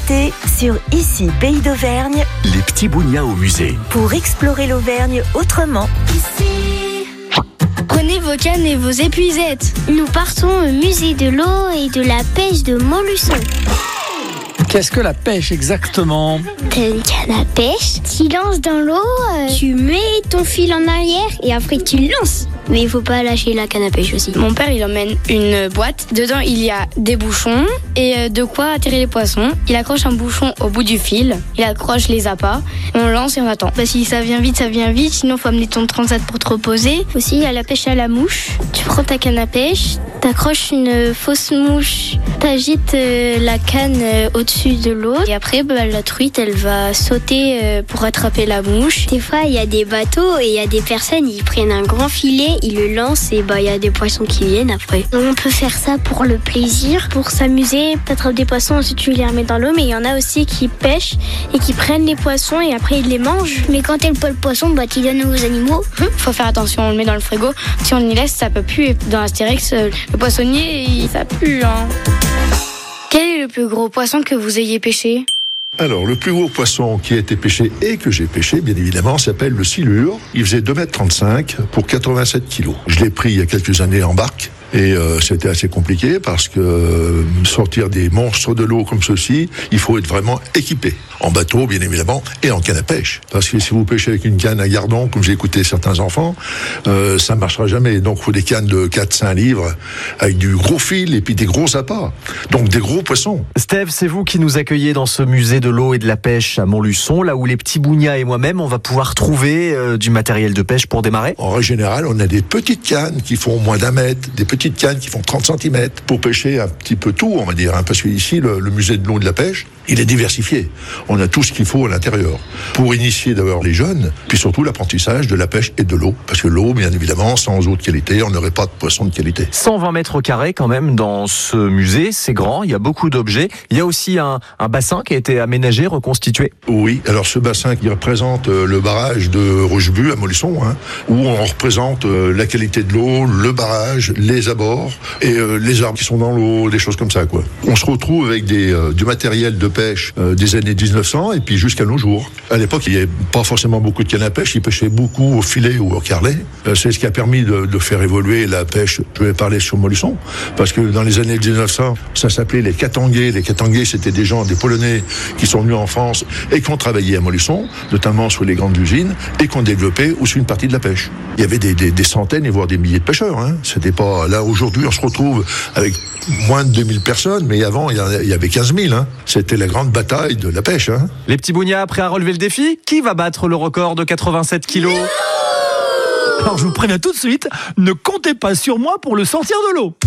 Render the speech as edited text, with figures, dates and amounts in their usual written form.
l'été sur Ici Pays d'Auvergne. Les petits bougnats au musée. Pour explorer l'Auvergne autrement. Prenez vos cannes et vos épuisettes. Nous partons au musée de l'eau et de la pêche de Montluçon. Qu'est-ce que la pêche exactement ? T'as une canne à pêche, tu lances dans l'eau, tu mets ton fil en arrière et après tu lances. Mais il faut pas lâcher la canne à pêche aussi. Mon père, il emmène une boîte. Dedans, il y a des bouchons et de quoi attirer les poissons. Il accroche un bouchon au bout du fil. Il accroche les appâts. On lance et on attend. Si ça vient vite, ça vient vite. Sinon, faut amener ton transat pour te reposer. Aussi, il y a la pêche à la mouche. Tu prends ta canne à pêche, t'accroches une fausse mouche, t'agites la canne au-dessus de l'eau. Et après, la truite, elle va sauter pour attraper la mouche. Des fois, il y a des bateaux et il y a des personnes, ils prennent un grand filet, ils le lancent et il y a des poissons qui viennent après. On peut faire ça pour le plaisir, pour s'amuser, t'attrapes des poissons, ensuite tu les remets dans l'eau, mais il y en a aussi qui pêchent et qui prennent les poissons et après ils les mangent. Mais quand t'aimes pas le poisson, tu donnes aux animaux. Faut faire attention, on le met dans le frigo. Si on y laisse, ça peut puer. Dans Astérix, le poissonnier, ça pue. Quel est le plus gros poisson que vous ayez pêché ? Alors, le plus gros poisson qui a été pêché et que j'ai pêché, bien évidemment, s'appelle le silure. Il faisait 2,35 m pour 87 kg. Je l'ai pris il y a quelques années en barque. Et c'était assez compliqué parce que sortir des monstres de l'eau comme ceci, il faut être vraiment équipé. En bateau, bien évidemment, et en canne à pêche. Parce que si vous pêchez avec une canne à gardon, comme j'ai écouté certains enfants, ça ne marchera jamais. Donc, il faut des cannes de 4-5 livres avec du gros fil et puis des gros appâts. Donc, des gros poissons. Steve, c'est vous qui nous accueillez dans ce musée de l'eau et de la pêche à Montluçon, là où les petits bougnats et moi-même, on va pouvoir trouver du matériel de pêche pour démarrer. En règle générale, on a des petites cannes qui font moins d'1 mètre, des petites cannes qui font 30 cm pour pêcher un petit peu tout, on va dire, parce que ici, le musée de l'eau et de la pêche, il est diversifié. On a tout ce qu'il faut à l'intérieur pour initier d'abord les jeunes, puis surtout l'apprentissage de la pêche et de l'eau. Parce que l'eau, bien évidemment, sans eau de qualité, on n'aurait pas de poisson de qualité. 120 mètres carrés quand même dans ce musée, c'est grand, il y a beaucoup d'objets. Il y a aussi un bassin qui a été aménagé, reconstitué. Oui, alors ce bassin qui représente le barrage de Rochebu à Montluçon, où on représente la qualité de l'eau, le barrage, les abords et les arbres qui sont dans l'eau, des choses comme ça, quoi. On se retrouve avec du matériel de pêche des années 1900 et puis jusqu'à nos jours. À l'époque, il n'y avait pas forcément beaucoup de cannes à pêche, ils pêchaient beaucoup au filet ou au carrelet. C'est ce qui a permis de faire évoluer la pêche. Je vais parler sur Montluçon, parce que dans les années 1900, ça s'appelait les Katanguais. Les Katanguais, c'était des gens, des Polonais qui sont venus en France et qui ont travaillé à Montluçon, notamment sur les grandes usines, et qui ont développé aussi une partie de la pêche. Il y avait des centaines et voire des milliers de pêcheurs. C'était pas... Là, aujourd'hui, on se retrouve avec moins de 2000 personnes, mais avant, il y avait 15 000. C'était la grande bataille de la pêche. Les petits bougnats, prêts à relever le défi ? Qui va battre le record de 87 kilos ? Alors je vous préviens tout de suite, ne comptez pas sur moi pour le sortir de l'eau.